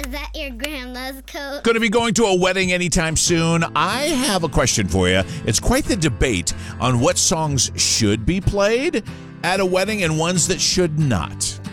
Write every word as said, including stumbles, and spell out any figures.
Is that your grandma's coat? Going to be going to a wedding anytime soon. I have a question for you. It's quite the debate on what songs should be played at a wedding and ones that should not.